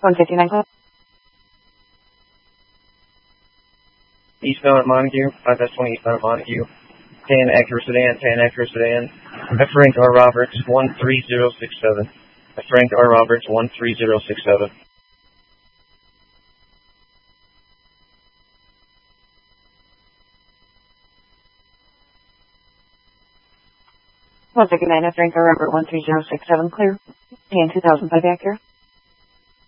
159 Club. Eastbound at Montague, 5S20 eastbound at Montague. 10 Acura sedan, 10 Acura sedan. Frank R. Roberts, 13067. Frank R. Roberts, 13067. Frank R. Robert 13067, clear. 2005 Acura.